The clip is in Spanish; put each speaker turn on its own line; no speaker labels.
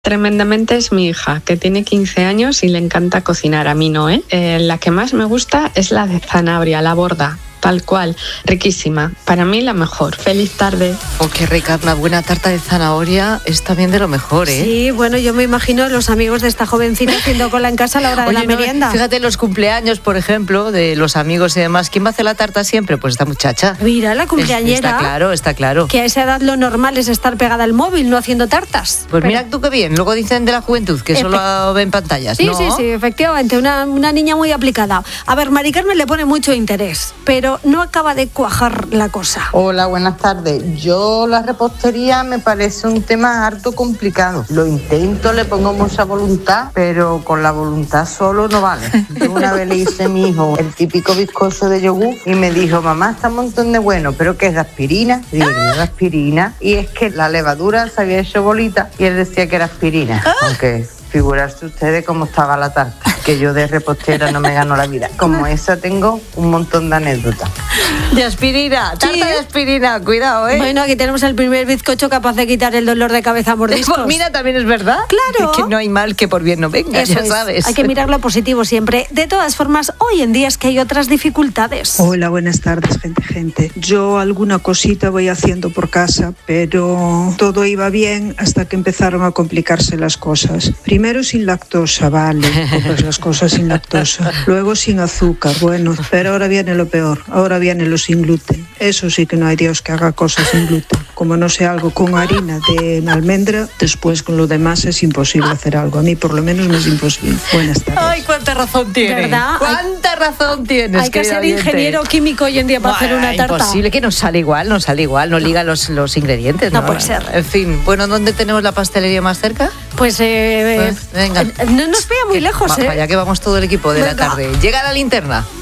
Tremendamente es mi hija, que tiene 15 años y le encanta cocinar. A mí no, la que más me gusta es la de zanahoria, la borda. Tal cual, riquísima. Para mí la mejor. Feliz tarde.
Oh, qué rica, una buena tarta de zanahoria es también de lo mejor, ¿eh?
Sí, bueno, yo me imagino los amigos de esta jovencita haciendo cola en casa a la hora de la merienda.
Fíjate los cumpleaños, por ejemplo, de los amigos y demás. ¿Quién va a hacer la tarta siempre? Pues esta muchacha.
Mira, la cumpleañera.
Está claro.
Que a esa edad lo normal es estar pegada al móvil, no haciendo tartas.
Pues mira tú qué bien. Luego dicen de la juventud que solo ven pantallas,
sí,
¿no?
Sí, efectivamente. Una niña muy aplicada. A ver, Mari Carmen le pone mucho interés, pero no acaba de cuajar la cosa.
Hola, buenas tardes. Yo la repostería me parece un tema harto complicado. Lo intento, le pongo mucha voluntad, pero con la voluntad solo no vale. Yo una vez le hice a mi hijo el típico bizcocho de yogur y me dijo, mamá, está un montón de bueno, ¿pero qué es de aspirina? Y digo, ¿no es de aspirina? Y es que la levadura se había hecho bolita y él decía que era aspirina, aunque... Figurarse ustedes cómo estaba la tarta, que yo de repostera no me gano la vida. Como esa tengo un montón de anécdotas.
De aspirina, tarta de aspirina, cuidado, ¿eh?
Bueno, aquí tenemos el primer bizcocho capaz de quitar el dolor de cabeza a mordiscos.
Pues mira, también es verdad.
Claro.
Es que no hay mal que por bien no venga,
Eso
ya sabes.
Hay que mirar lo positivo siempre. De todas formas, hoy en día es que hay otras dificultades.
Hola, buenas tardes, gente. Yo alguna cosita voy haciendo por casa, pero todo iba bien hasta que empezaron a complicarse las cosas. Primero sin lactosa, vale, compras las cosas sin lactosa. Luego sin azúcar, bueno, pero ahora viene lo peor, ahora viene lo sin gluten. Eso sí que no hay Dios que haga cosas sin gluten. Como no sea algo con harina de almendra, después con lo demás es imposible hacer algo. A mí por lo menos me es imposible. Buenas tardes.
Ay, cuánta razón tienes.
¿Verdad?
Cuánta razón tienes.
Hay que ser ingeniero químico hoy en día para hacer una tarta.
Imposible, que no sale igual, no liga los ingredientes.
No puede ser.
En fin, bueno, ¿dónde tenemos la pastelería más cerca?
Pues
venga.
No nos pilla muy lejos,
Para allá que vamos todo el equipo de la tarde. Llega la linterna.